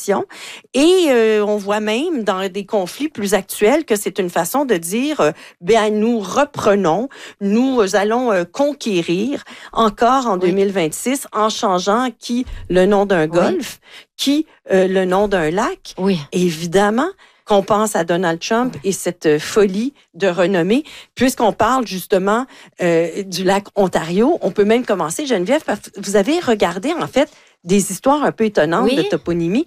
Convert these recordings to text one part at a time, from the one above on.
tradition. Et on voit même dans des conflits plus actuels que c'est une façon de dire, nous reprenons, nous allons conquérir encore en 2026 en changeant qui le nom d'un golfe, qui le nom d'un lac. Oui. Évidemment qu'on pense à Donald Trump et cette folie de renommée. Puisqu'on parle justement du lac Ontario, on peut même commencer, Geneviève, parce que vous avez regardé en fait des histoires un peu étonnantes de toponymie.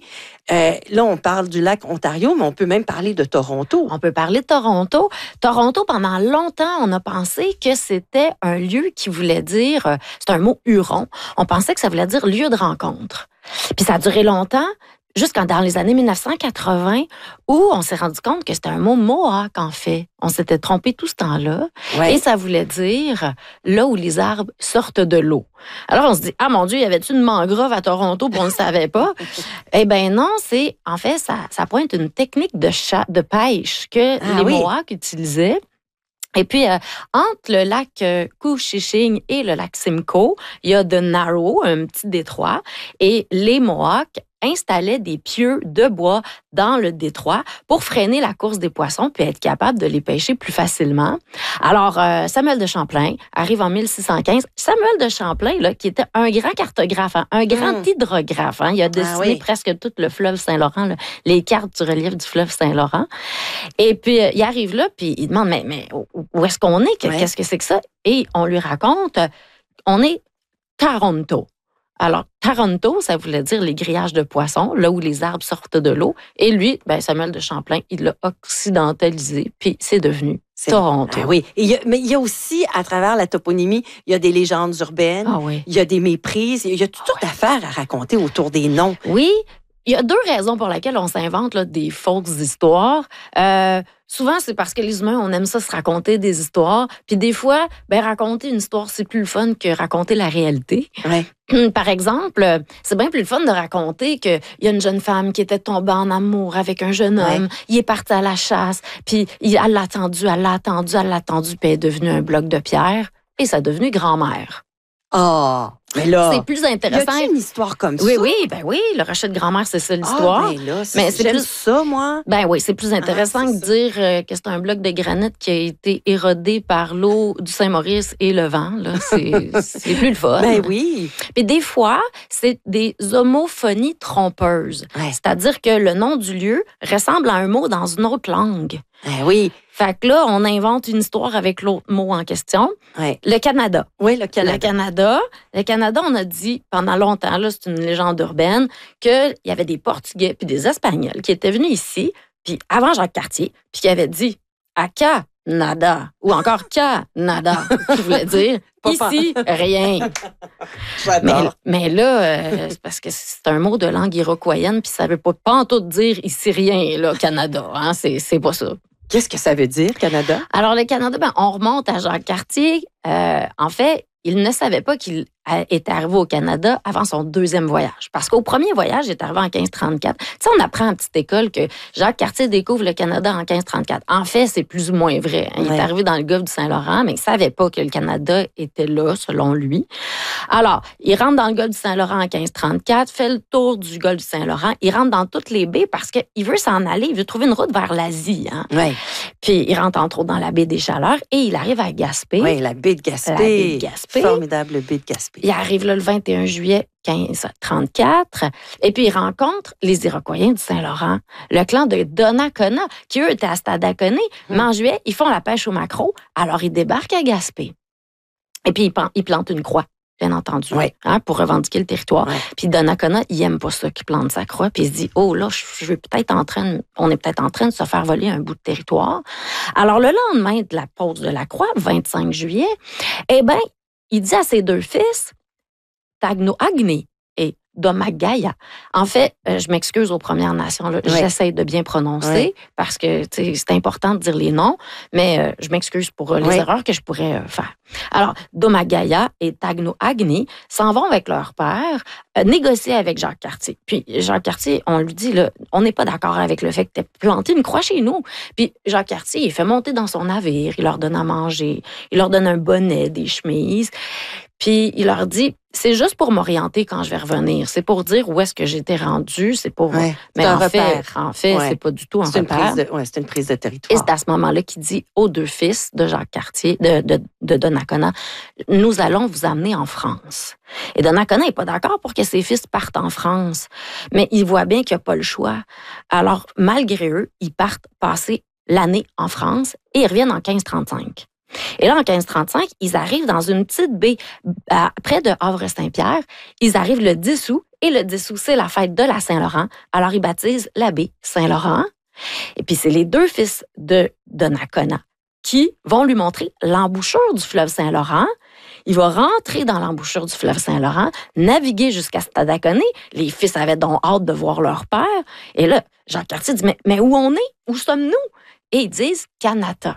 Là, on parle du lac Ontario, mais on peut même parler de Toronto. On peut parler de Toronto. Toronto, pendant longtemps, on a pensé que c'était un lieu qui voulait dire, c'est un mot huron, on pensait que ça voulait dire lieu de rencontre. Puis ça a duré longtemps, jusqu'en dans les années 1980, où on s'est rendu compte que c'était un mot mohawk, en fait. On s'était trompé tout ce temps-là. Ouais. Et ça voulait dire là où les arbres sortent de l'eau. Alors, on se dit, ah mon Dieu, y avait-tu une mangrove à Toronto, puis on ne le savait pas? Eh bien non, c'est, en fait, ça pointe une technique de pêche que les Mohawks utilisaient. Et puis, entre le lac Couchiching et le lac Simcoe, il y a The Narrow, un petit détroit, et les Mohawks installaient des pieux de bois dans le détroit pour freiner la course des poissons puis être capable de les pêcher plus facilement. Alors, Samuel de Champlain arrive en 1615. Samuel de Champlain, là, qui était un grand cartographe, un grand hydrographe. Il a dessiné presque tout le fleuve Saint-Laurent, là, les cartes du relief du fleuve Saint-Laurent. Et puis, il arrive là, puis il demande, mais où est-ce qu'on est? Qu'est-ce que c'est que ça? Et on lui raconte, on est Toronto. Alors, Toronto, ça voulait dire les grillages de poissons, là où les arbres sortent de l'eau. Et lui, Samuel de Champlain, il l'a occidentalisé, puis c'est devenu Toronto. Ah oui. Mais il y a aussi, à travers la toponymie, il y a des légendes urbaines, il y a des méprises, il y a toutes sortes d'affaires à raconter autour des noms. Oui. Il y a deux raisons pour lesquelles on s'invente là, des fausses histoires. Souvent, c'est parce que les humains, on aime ça se raconter des histoires. Puis des fois, raconter une histoire, c'est plus le fun que raconter la réalité. Ouais. Par exemple, c'est bien plus le fun de raconter qu'il y a une jeune femme qui était tombée en amour avec un jeune homme. Il est parti à la chasse, puis elle l'a attendu, puis elle est devenue un bloc de pierre. Et ça a devenu grand-mère. Ah! Mais là, c'est plus intéressant. Y a une histoire comme ça? Oui, le rachat de grand-mère, c'est ça l'histoire. Mais c'est plus ça, moi. C'est plus intéressant que de dire que c'est un bloc de granit qui a été érodé par l'eau du Saint-Maurice et le vent. Là, c'est plus le fun. Oui. Puis des fois, c'est des homophonies trompeuses. C'est-à-dire que le nom du lieu ressemble à un mot dans une autre langue. Oui. Fait que là, on invente une histoire avec l'autre mot en question. Le Canada. Oui, le Canada. Le Canada, on a dit pendant longtemps, là, c'est une légende urbaine, qu'il y avait des Portugais puis des Espagnols qui étaient venus ici, puis avant Jacques Cartier, puis qui avaient dit « à Canada » ou encore « Canada », qui voulait dire « ici, rien ». Mais là, c'est parce que c'est un mot de langue iroquoienne, puis ça veut pas en tout dire « ici, rien », là, Canada. Hein, c'est pas ça. Qu'est-ce que ça veut dire, Canada? Alors, le Canada, on remonte à Jacques Cartier. En fait, il ne savait pas qu'il était arrivé au Canada avant son deuxième voyage. Parce qu'au premier voyage, il est arrivé en 1534. Tu sais, on apprend à petite école que Jacques Cartier découvre le Canada en 1534. En fait, c'est plus ou moins vrai. Il est arrivé dans le golfe du Saint-Laurent, mais il ne savait pas que le Canada était là, selon lui. Alors, il rentre dans le golfe du Saint-Laurent en 1534, fait le tour du golfe du Saint-Laurent. Il rentre dans toutes les baies parce qu'il veut s'en aller. Il veut trouver une route vers l'Asie. Hein? Puis, il rentre entre autres dans la baie des Chaleurs et il arrive à Gaspé. Oui, la baie de Gaspé. Formidable baie de Gaspé. Il arrive là le 21 juillet 1534 et puis il rencontre les Iroquois du Saint-Laurent, le clan de Donnacona, qui eux étaient à Stadacone, mais en juillet, ils font la pêche au maquereau, alors ils débarquent à Gaspé. Et puis ils plantent une croix, bien entendu, pour revendiquer le territoire. Puis Donnacona, il aime pas ça qu'il plante sa croix, puis il se dit, oh là, on est peut-être en train de se faire voler un bout de territoire. Alors le lendemain de la pose de la croix, 25 juillet, il dit à ses deux fils, Tagnoagni et Domagaya. En fait, je m'excuse aux Premières Nations, là, j'essaie de bien prononcer parce que c'est important de dire les noms, mais je m'excuse pour les erreurs que je pourrais faire. Alors, Domagaya et Tagnoagni s'en vont avec leur père négocier avec Jacques Cartier. Puis Jacques Cartier, on lui dit, là, on n'est pas d'accord avec le fait que tu aies planté une croix chez nous. Puis Jacques Cartier, il fait monter dans son navire, il leur donne à manger, il leur donne un bonnet, des chemises. Puis il leur dit, c'est juste pour m'orienter quand je vais revenir. C'est pour dire où est-ce que j'étais rendu. C'est pour. Ouais, mais c'est un en repère. fait, Ouais. c'est pas du tout un C'est une repère. c'est une prise de Et territoire. c'est à ce moment-là qu'il dit aux deux fils de Jacques Cartier, de Donnacona, nous allons vous amener en France. Et Donnacona n'est pas d'accord pour que ses fils partent en France, mais il voit bien qu'il n'y a pas le choix. Alors, malgré eux, ils partent passer l'année en France et ils reviennent en 1535. Et là, en 1535, ils arrivent dans une petite baie près de Havre-Saint-Pierre. Ils arrivent le 10 août, et le 10 août, c'est la fête de la Saint-Laurent. Alors, ils baptisent la baie Saint-Laurent. Et puis, c'est les deux fils de Donnacona qui vont lui montrer l'embouchure du fleuve Saint-Laurent. Il va rentrer dans l'embouchure du fleuve Saint-Laurent, naviguer jusqu'à Stadaconé. Les fils avaient donc hâte de voir leur père. Et là, Jacques Cartier dit, mais où on est? Où sommes-nous? Et ils disent Kanata.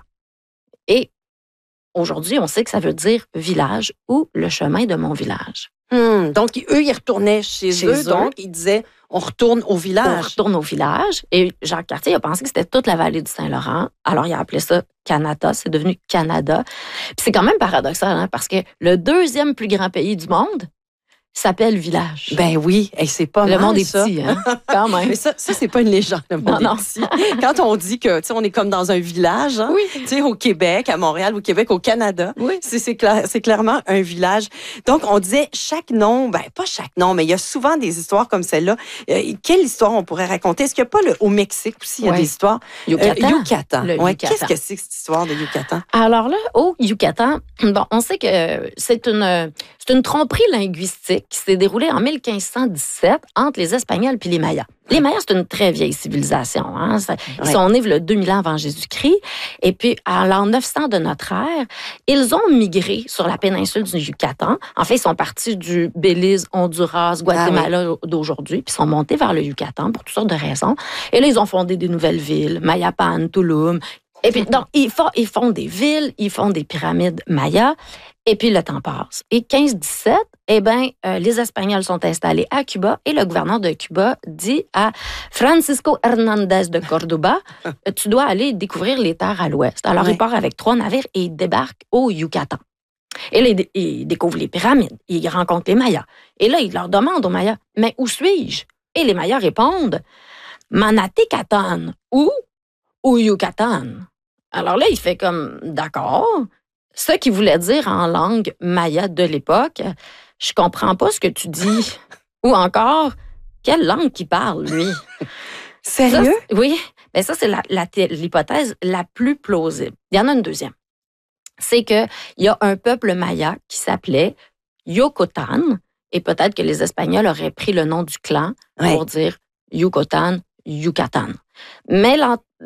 Et aujourd'hui, on sait que ça veut dire village ou le chemin de mon village. Donc, eux, ils retournaient chez eux. Donc, ils disaient, on retourne au village. On retourne au village. Et Jacques Cartier a pensé que c'était toute la vallée du Saint-Laurent. Alors, il a appelé ça Kanata. C'est devenu Canada. Puis c'est quand même paradoxal, hein, parce que le deuxième plus grand pays du monde s'appelle village. Ben oui, et c'est pas le mal, monde est ça. petit, hein, quand même. Mais ça c'est pas une légende, le monde Non, est petit. Quand on dit que, tu sais, on est comme dans un village, hein, Oui. tu sais, au Québec, à Montréal, au Québec, au Canada, Oui. c'est clairement un village. Donc, on disait chaque nom, ben pas chaque nom, mais il y a souvent des histoires comme celle-là. Quelle histoire on pourrait raconter? Est-ce qu'il n'y a pas au Mexique aussi, il y a Ouais. des histoires? Yucatan. Yucatan. Le Ouais. Yucatan. Qu'est-ce que c'est que cette histoire de Yucatan? Alors là, au Yucatan, bon, on sait que c'est une tromperie linguistique qui s'est déroulée en 1517 entre les Espagnols puis les Mayas. Les Mayas, c'est une très vieille civilisation. Hein? Ils sont nés le 2000 ans avant Jésus-Christ. Et puis, à l'an 900 de notre ère, ils ont migré sur la péninsule du Yucatan. En fait, ils sont partis du Belize, Honduras, Guatemala d'aujourd'hui, puis sont montés vers le Yucatan pour toutes sortes de raisons. Et là, ils ont fondé des nouvelles villes, Mayapan, Tulum. Et puis, donc, ils font des villes, ils font des pyramides mayas. Et puis, le temps passe. Et 1517, les Espagnols sont installés à Cuba et le gouverneur de Cuba dit à Francisco Hernández de Córdoba, tu dois aller découvrir les terres à l'ouest. Alors, il part avec 3 navires et il débarque au Yucatan. Et là, il découvre les pyramides, il rencontre les Mayas. Et là, il leur demande aux Mayas, mais où suis-je? Et les Mayas répondent, Manatecatán ou au Yucatan. Alors là, il fait comme, d'accord. Ce qu'il voulait dire en langue maya de l'époque, je comprends pas ce que tu dis. Ou encore, quelle langue qu'il parle, lui? Sérieux? Oui. Mais ça, c'est l'hypothèse la plus plausible. Il y en a une deuxième. C'est qu'il y a un peuple maya qui s'appelait Yocotan, et peut-être que les Espagnols auraient pris le nom du clan pour dire Yucatan, Yucatan. Mais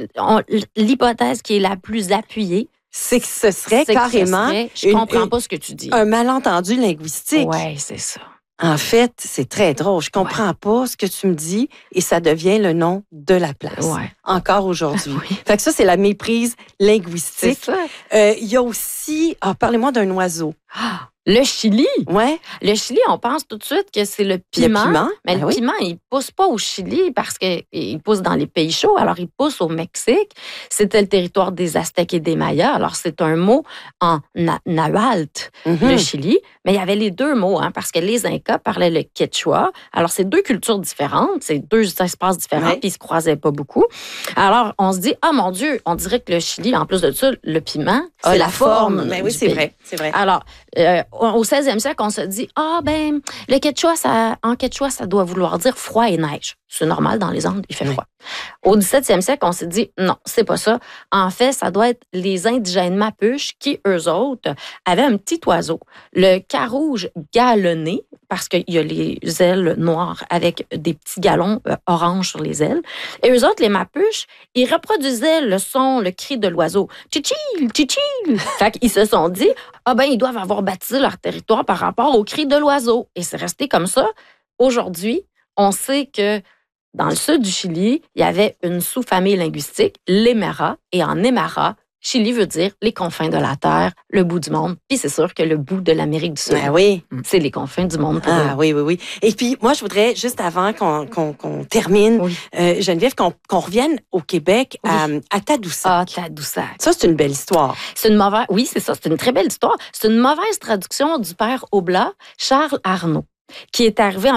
l'hypothèse qui est la plus appuyée, c'est que ce serait carrément... je comprends pas ce que tu dis. Un malentendu linguistique. Oui, c'est ça. En fait, c'est très drôle. Je comprends pas ce que tu me dis et ça devient le nom de la place. Ouais. Encore aujourd'hui. Oui. Fait que ça, c'est la méprise linguistique. C'est ça. Il y a aussi... parlez-moi d'un oiseau. Le Chili. Ouais. Le Chili, on pense tout de suite que c'est le piment. Le piment. Mais le piment, il pousse pas au Chili parce qu'il pousse dans les pays chauds. Alors, il pousse au Mexique. C'était le territoire des Aztèques et des Mayas. Alors, c'est un mot en nahuatl, le Chili. Mais il y avait les deux mots, hein, parce que les Incas parlaient le quechua. Alors, c'est deux cultures différentes, c'est deux espaces différents, puis ils se croisaient pas beaucoup. Alors, on se dit, mon Dieu, on dirait que le Chili, en plus de ça, le piment, c'est la forme. Mais oui, c'est vrai, c'est vrai. Alors, au 16e siècle, on se dit, le quechua, en quechua, ça doit vouloir dire froid et neige. C'est normal, dans les Andes, il fait froid. Au 17e siècle, on s'est dit, non, c'est pas ça. En fait, ça doit être les indigènes Mapuches qui, eux autres, avaient un petit oiseau, le carouge galonné, parce qu'il y a les ailes noires avec des petits galons orange sur les ailes. Et eux autres, les Mapuches, ils reproduisaient le son, le cri de l'oiseau. Tchichil, tchichil. Fait qu'ils se sont dit, ils doivent avoir baptisé leur territoire par rapport au cri de l'oiseau. Et c'est resté comme ça. Aujourd'hui, on sait que dans le sud du Chili, il y avait une sous-famille linguistique, l'Aymara, et en Aymara, Chili veut dire les confins de la terre, le bout du monde. Puis c'est sûr que le bout de l'Amérique du Sud, oui. C'est les confins du monde. Oui. Et puis, moi, je voudrais, juste avant qu'on termine, Geneviève, qu'on revienne au Québec à Tadoussac. Tadoussac. Ça, c'est une belle histoire. Oui, c'est ça, c'est une très belle histoire. C'est une mauvaise traduction du père Oblat, Charles Arnaud, qui est arrivé en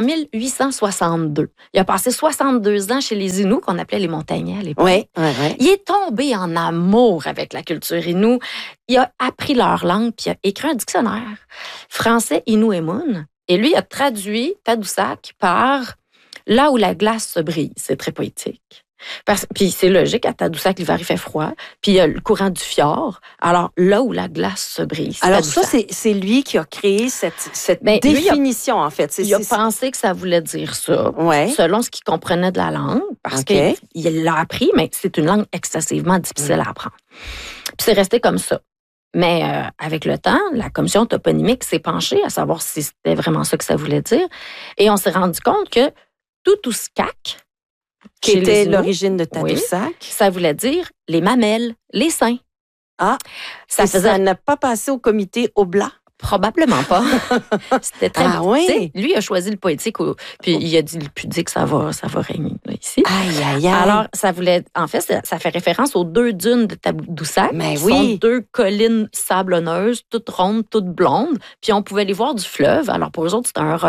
1862. Il a passé 62 ans chez les Inuits, qu'on appelait les montagnais à l'époque. Oui. Il est tombé en amour avec la culture Innu. Il a appris leur langue, puis il a écrit un dictionnaire français Innu-Emun. Et lui, il a traduit Tadoussac par « là où la glace se brise ». C'est très poétique. Puis c'est logique, à Tadoussac, l'hiver, il fait froid. Puis il y a le courant du fjord. Alors, là où la glace se brise. Alors Tadoussac. ça, c'est lui qui a créé cette définition, en fait. Il a pensé que ça voulait dire ça, selon ce qu'il comprenait de la langue, parce qu'il l'a appris, mais c'est une langue excessivement difficile à apprendre. Puis c'est resté comme ça. Mais avec le temps, la commission toponymique s'est penchée à savoir si c'était vraiment ça que ça voulait dire. Et on s'est rendu compte que Tutuskak, qui était l'origine de Tadoussac, ça voulait dire les mamelles, les seins. Ah, ça n'a pas passé au comité Oblat? Probablement pas. C'était très... oui? Lui a choisi le poétique, puis il a dit le pudique, ça va régner là, ici. Aïe. Alors, en fait, ça fait référence aux 2 dunes de Tadoussac. Mais qui sont 2 collines sablonneuses, toutes rondes, toutes blondes. Puis on pouvait les voir du fleuve. Alors, pour eux autres, c'était un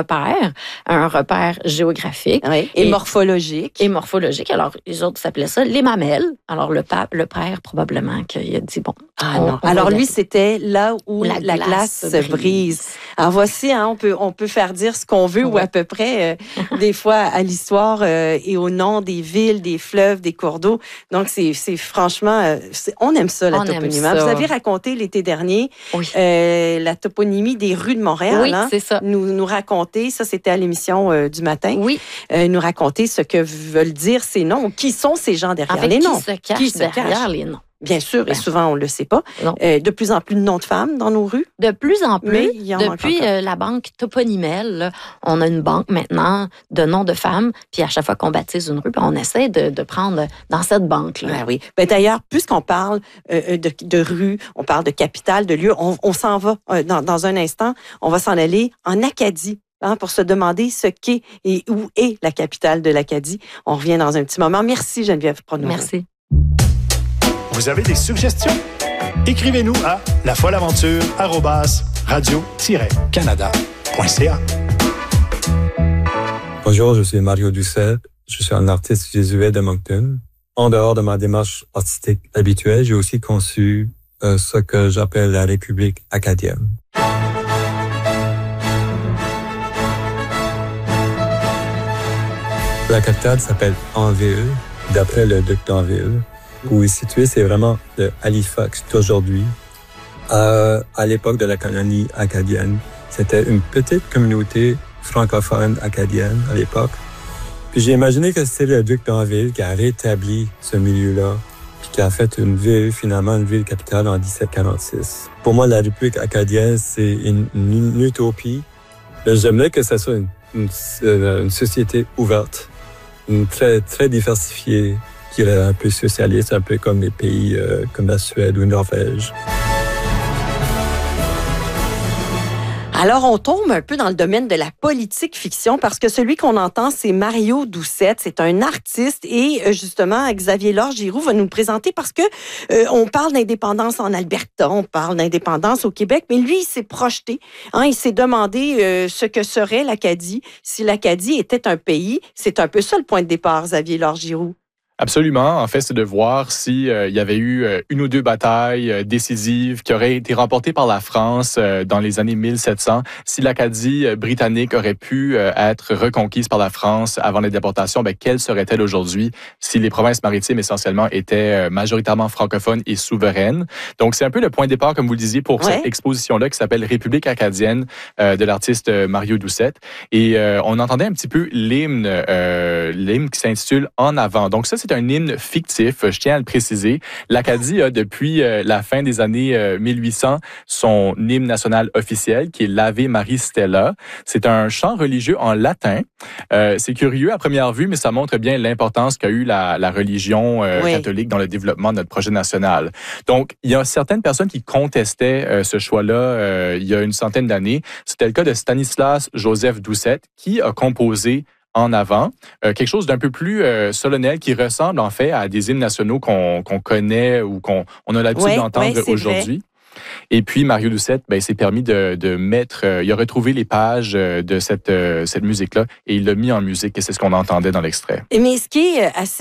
repère géographique. Oui. Et morphologique. Alors, les autres s'appelaient ça les mamelles. Alors, le père, probablement, qu'il a dit, bon... non. Alors, lui, c'était là où la glace se brise. Alors, voici, on peut faire dire ce qu'on veut ou à peu près, des fois, à l'histoire et au nom des villes, des fleuves, des cours d'eau. Donc, c'est franchement, on aime ça, la toponymie. Vous avez raconté l'été dernier la toponymie des rues de Montréal. Oui, c'est ça. Nous raconter, ça, c'était à l'émission du matin. Oui. Nous raconter ce que veulent dire ces noms, qui sont ces gens derrière les noms. Qui se cache derrière les noms. Bien sûr, et souvent, on ne le sait pas. De plus en plus de noms de femmes dans nos rues. De plus en plus. Mais il y en depuis la banque Toponymel, là, on a une banque maintenant de noms de femmes. Puis à chaque fois qu'on baptise une rue, on essaie de prendre dans cette banque-là. Oui. D'ailleurs, puisqu'on parle de rue, on parle de capitale, de lieu, on s'en va dans un instant. On va s'en aller en Acadie. Pour se demander ce qu'est et où est la capitale de l'Acadie. On revient dans un petit moment. Merci Geneviève Pronovo. Merci. Vous avez des suggestions? Écrivez-nous à lafollaventure@radio-canada.ca. Bonjour, je suis Mario Doucet. Je suis un artiste jésuite de Moncton. En dehors de ma démarche artistique habituelle, j'ai aussi conçu ce que j'appelle la République acadienne. La capitale s'appelle Anville, d'après le duc d'Anville. Où il est situé, c'est vraiment de Halifax d'aujourd'hui. À l'époque de la colonie acadienne, c'était une petite communauté francophone acadienne à l'époque. Puis j'ai imaginé que c'était le duc d'Anville qui a rétabli ce milieu-là, puis qui a fait une ville capitale en 1746. Pour moi, la République acadienne, c'est une utopie. J'aimerais que ça soit une société ouverte, très, très diversifiée, qui est un peu socialiste, un peu comme les pays comme la Suède ou la Norvège. Alors, on tombe un peu dans le domaine de la politique fiction parce que celui qu'on entend, c'est Mario Doucet. C'est un artiste et justement, Xavier Laure-Giroux va nous le présenter parce que on parle d'indépendance en Alberta, on parle d'indépendance au Québec, mais lui, il s'est projeté. Il s'est demandé ce que serait l'Acadie si l'Acadie était un pays. C'est un peu ça le point de départ, Xavier Laure-Giroux. Absolument. En fait, c'est de voir s'il y avait eu une ou deux batailles décisives qui auraient été remportées par la France dans les années 1700, si l'Acadie britannique aurait pu être reconquise par la France avant les déportations, quelle serait-elle aujourd'hui si les provinces maritimes essentiellement étaient majoritairement francophones et souveraines? Donc, c'est un peu le point de départ, comme vous le disiez, pour cette exposition-là qui s'appelle République acadienne de l'artiste Mario Doucet. Et on entendait un petit peu l'hymne qui s'intitule « En avant ». Donc ça, c'est un hymne fictif, je tiens à le préciser. L'Acadie a, depuis la fin des années 1800, son hymne national officiel, qui est l'Ave Maris Stella. C'est un chant religieux en latin. C'est curieux à première vue, mais ça montre bien l'importance qu'a eu la religion catholique dans le développement de notre projet national. Donc, il y a certaines personnes qui contestaient ce choix-là il y a une centaine d'années. C'était le cas de Stanislas Joseph Doucette, qui a composé en avant quelque chose d'un peu plus solennel qui ressemble en fait à des hymnes nationaux qu'on connaît ou qu'on a l'habitude d'entendre aujourd'hui. Vrai. Et puis, Mario Doucette, s'est permis de mettre... il a retrouvé les pages de cette musique-là et il l'a mis en musique et c'est ce qu'on entendait dans l'extrait. Mais ce qui est assez